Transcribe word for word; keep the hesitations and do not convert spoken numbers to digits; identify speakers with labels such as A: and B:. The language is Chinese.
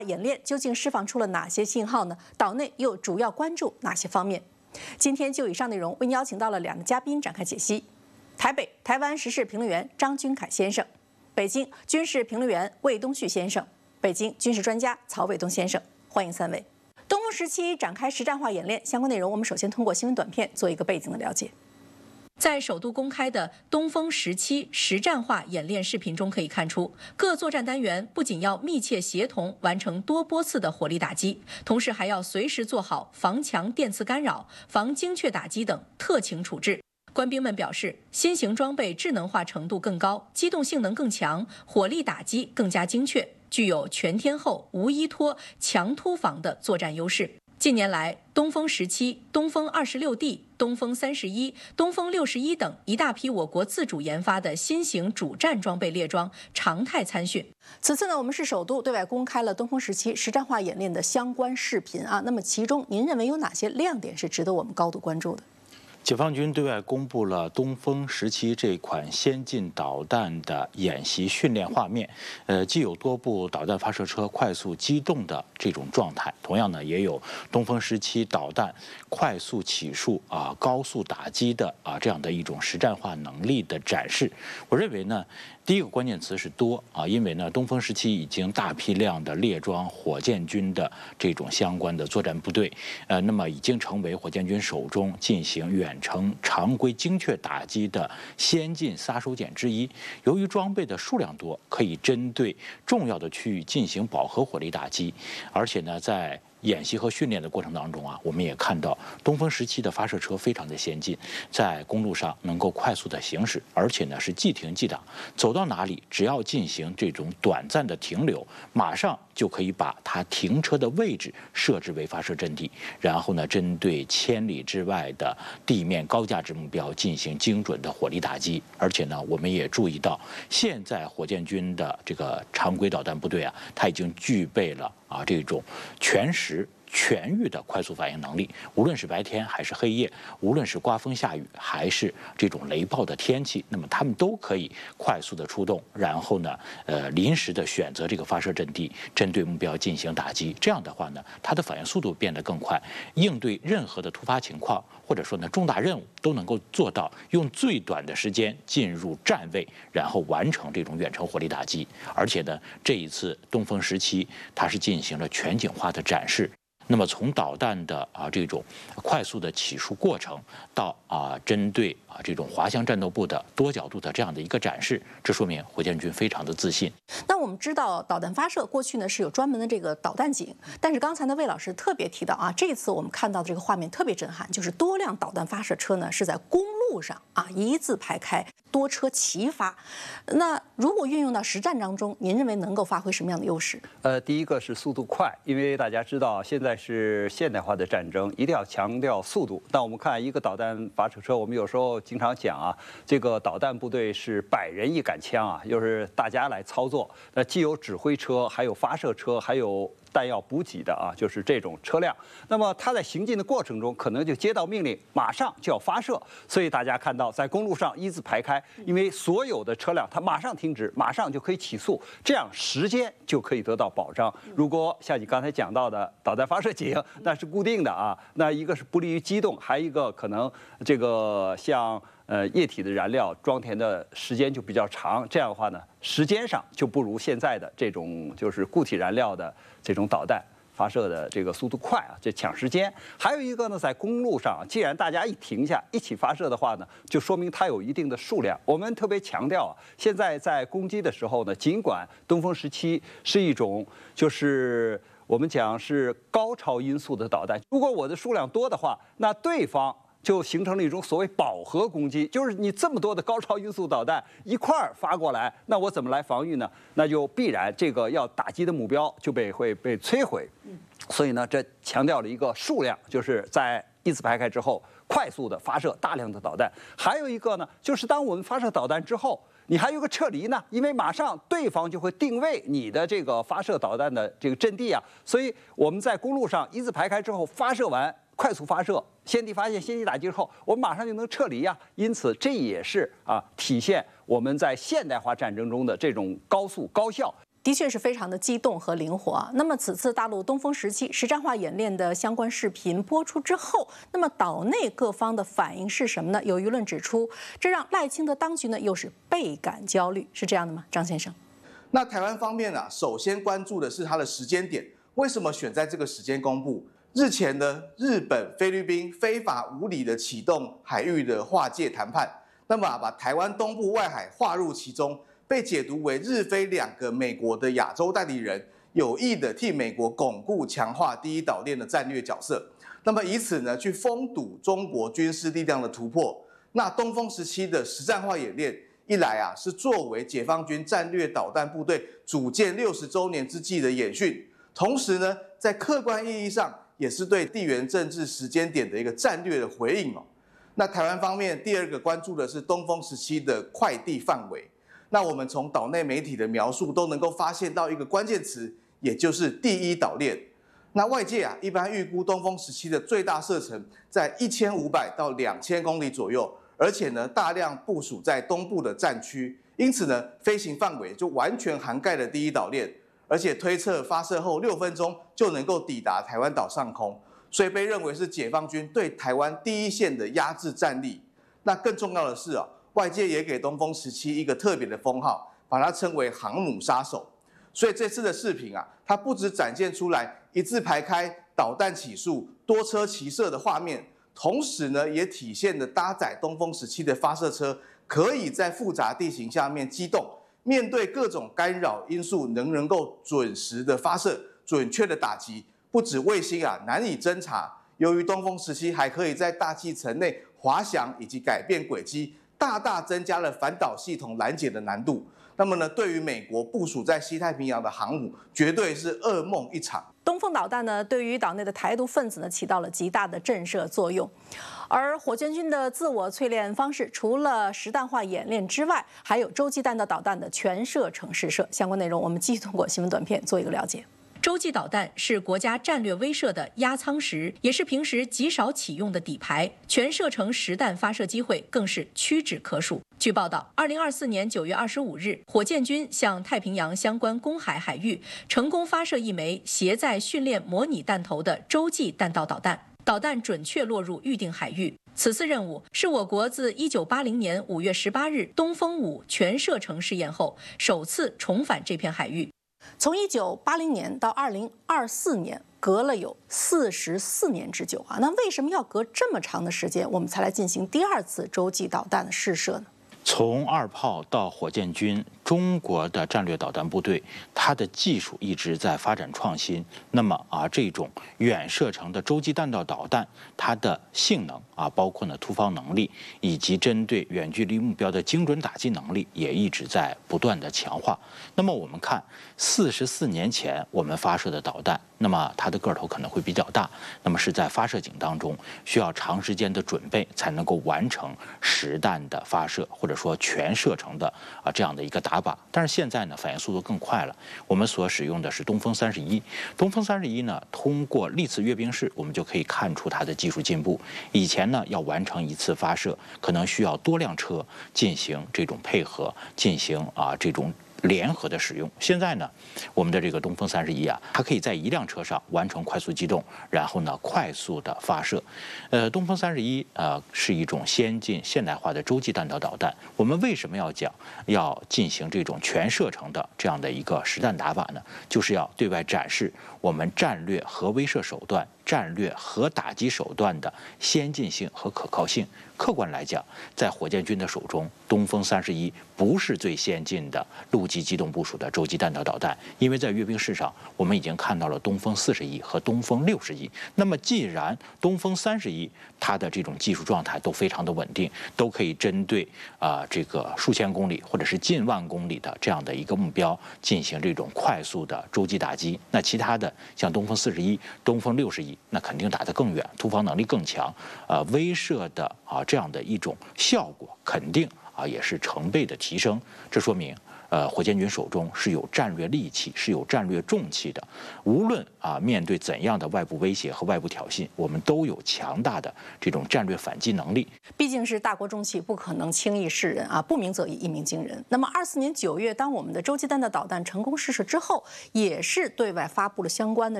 A: 演练究竟释放出了哪些信号呢？岛内又主要关注哪些方面？今天就以上内容为您邀请到了两位嘉宾展开解析：台北台湾时事评论员张君凯先生，北京军事评论员魏东旭先生，北京军事专家曹伟东先生。欢迎三位。东风十七展开实战化演练，相关内容我们首先通过新闻短片做一个背景的了解。 在首都公开的东风十七实战化演练视频中可以看出，各作战单元不仅要密切协同完成多波次的火力打击，同时还要随时做好防强电磁干扰、防精确打击等特情处置。官兵们表示，新型装备智能化程度更高，机动性能更强，火力打击更加精确，具有全天候、无依托、强突防的作战优势。 近年来，东风十七、东风二十六 D、东风三十一、东风六十一等一大批我国自主研发的新型主战装备列装常态参训。此次呢，我们是首度对外公开了东风十七实战化演练的相关视频啊。那么其中，您认为有哪些亮点是值得我们高度关注的？
B: 解放军对外公布了东风十七这款先进导弹的演习训练画面，呃，既有多部导弹发射车快速机动的这种状态，同样呢，也有东风十七导弹快速起数啊、高速打击的啊这样的一种实战化能力的展示。我认为呢，第一个关键词是多啊，因为呢，东风十七已经大批量的列装火箭军的这种相关的作战部队，呃，那么已经成为火箭军手中进行远 远程常规精确打击的先进杀手锏之一。由于装备的数量多，可以针对重要的区域进行饱和火力打击，而且呢，在 演习和训练的过程当中啊，我们也看到东风十七的发射车非常的先进，在公路上能够快速的行驶，而且呢是即停即挡，走到哪里只要进行这种短暂的停留，马上就可以把它停车的位置设置为发射阵地，然后呢针对千里之外的地面高价值目标进行精准的火力打击。而且呢，我们也注意到，现在火箭军的这个常规导弹部队啊，它已经具备了 啊，这种全时全域的快速反应能力，无论是白天还是黑夜，无论是刮风下雨还是这种雷暴的天气，那么他们都可以快速的出动，然后呢，呃，临时的选择这个发射阵地，针对目标进行打击。这样的话呢，它的反应速度变得更快，应对任何的突发情况，或者说呢重大任务，都能够做到用最短的时间进入站位，然后完成这种远程火力打击。而且呢，这一次东风十七它是进行了全景化的展示。 那么从导弹的啊这种快速的起数过程，到啊针对啊这种滑翔战斗部的多角度的这样的一个展示，这说明火箭军非常的自信。那我们知道导弹发射过去呢是有专门的这个导弹井，但是刚才呢魏老师特别提到啊，这次我们看到的这个画面特别震撼，就是多辆导弹发射车呢是在公路上啊一字排开，多车齐发。那如果运用到实战当中，您认为能够发挥什么样的优势？
C: 呃，第一个是速度快，因为大家知道现在 是现代化的战争，一定要强调速度。但我们看一个导弹发射车，我们有时候经常讲啊，这个导弹部队是百人一杆枪啊，就是大家来操作。那既有指挥车，还有发射车，还有 弹药补给的啊，就是这种车辆。那么它在行进的过程中，可能就接到命令，马上就要发射。所以大家看到，在公路上一字排开，因为所有的车辆它马上停止，马上就可以起速，这样时间就可以得到保障。如果像你刚才讲到的导弹发射井，那是固定的啊，那一个是不利于机动，还一个可能这个像 呃，液体的燃料装填的时间就比较长，这样的话呢，时间上就不如现在的这种就是固体燃料的这种导弹发射的这个速度快啊，这抢时间。还有一个呢，在公路上，既然大家一停下一起发射的话呢，就说明它有一定的数量。我们特别强调啊，现在在攻击的时候呢，尽管东风十七是一种就是我们讲是高超音速的导弹，如果我的数量多的话，那对方 就形成了一种所谓饱和攻击，就是你这么多的高超音速导弹一块儿发过来，那我怎么来防御呢？那就必然这个要打击的目标就被会被摧毁。所以呢，这强调了一个数量，就是在一字排开之后，快速的发射大量的导弹。还有一个呢，就是当我们发射导弹之后， 你还有个撤离呢，因为马上对方就会定位你的这个发射导弹的这个阵地啊，所以我们在公路上一字排开之后发射完，快速发射，先敌发现、先机打击之后，我们马上就能撤离啊。因此，这也是啊体现我们在现代化战争中的这种高速高效。
A: 的确是非常的机动和灵活啊。那么此次大陆东风十七实战化演练的相关视频播出之后，那么岛内各方的反应是什么呢？有舆论指出，这让赖清德当局呢又是倍感焦虑，是这样的吗？张先生，
D: 那台湾方面啊，首先关注的是它的时间点，为什么选在这个时间公布？日前呢，日本、菲律宾非法无理的启动海域的划界谈判，那么啊，把台湾东部外海划入其中。被解读为日菲两个美国的亚洲代理人有意的替美国巩固强化第一岛链的战略角色，那么以此呢去封堵中国军事力量的突破。那东风十七的实战化演练，一来啊是作为解放军战略导弹部队组建六十周年之际的演训，同时呢在客观意义上也是对地缘政治时间点的一个战略的回应哦。那台湾方面第二个关注的是东风十七的快递范围。那我们从岛内媒体的描述都能够发现到一个关键词，也就是第一岛链。那外界啊一般预估东风十七的最大射程在一千五百到两千公里左右，而且呢大量部署在东部的战区，因此呢飞行范围就完全涵盖了第一岛链，而且推测发射后六分钟就能够抵达台湾岛上空，所以被认为是解放军对台湾第一线的压制战力。那更重要的是啊。外界也给东风十七一个特别的封号，把它称为航母杀手。所以这次的视频啊，它不只展现出来一字排开导弹起速、多车齐射的画面，同时呢，也体现了搭载东风十七的发射车可以在复杂地形下面机动，面对各种干扰因素，能能够准时的发射、准确的打击。不止卫星啊难以侦察，由于东风十七还可以在大气层内滑翔以及改变轨迹。大大增加了反导系统拦截的难度。那么呢，对于美国部署在西太平洋的航母，绝对是噩梦一场。
A: 东风导弹呢，对于岛内的台独分子呢，起到了极大的震慑作用。而火箭军的自我淬炼方式，除了实弹化演练之外，还有洲际弹道导弹的全射程试射。相关内容，我们继续通过新闻短片做一个了解。洲际导弹是国家战略威慑的压舱石，也是平时极少启用的底牌，全射程实弹发射机会更是屈指可数。据报道，二零二四年九月二十五日，火箭军向太平洋相关公海海域成功发射一枚携载训练模拟弹头的洲际弹道导弹，导弹准确落入预定海域。此次任务是我国自一九八零年五月十八日东风五全射程试验后，首次重返这片海域。从一九八零年到二零二四年，隔了有四十四年之久啊！那为什么要隔这么长的时间，我们才来进行第二次洲际导弹的试射呢？
B: 从二炮到火箭军，中国的战略导弹部队，它的技术一直在发展创新。那么啊，这种远射程的洲际弹道导弹，它的性能啊，包括呢突防能力，以及针对远距离目标的精准打击能力，也一直在不断的强化。那么我们看，四十四年前我们发射的导弹，那么它的个头可能会比较大，那么是在发射井当中需要长时间的准备才能够完成实弹的发射，或者说全射程的啊这样的一个打靶。但是现在呢，反应速度更快了，我们所使用的是东风三十一。东风三十一呢，通过历次阅兵式，我们就可以看出它的技术进步。以前呢，要完成一次发射，可能需要多辆车进行这种配合，进行啊这种联合的使用。现在呢，我们的这个东风三十一啊，它可以在一辆车上完成快速机动，然后呢快速的发射。呃，东风三十一呃是一种先进现代化的洲际弹道导弹。我们为什么要讲要进行这种全射程的这样的一个实弹打法呢？就是要对外展示我们战略核威慑手段、战略核打击手段的先进性和可靠性。客观来讲，在火箭军的手中，东风三十一不是最先进的陆基机动部署的洲际弹道导弹，因为在阅兵式上，我们已经看到了东风四十一和东风六十一。那么，既然东风三十一它的这种技术状态都非常的稳定，都可以针对啊、呃、这个数千公里或者是近万公里的这样的一个目标进行这种快速的洲际打击，那其他的像东风四十一、东风六十一，那肯定打得更远，突防能力更强，呃，威慑的啊这样的一种效果肯定啊也是成倍的提升。这说明呃火箭军手中是有战略利器，是有战略重器的。无论啊面对怎样的外部威胁和外部挑衅，我们都有强大的这种战略反击能力。
A: 毕竟是大国重器，不可能轻易示人啊！不鸣则已，一鸣惊人。那么，二四年九月，当我们的洲际弹道导弹成功试射之后，也是对外发布了相关的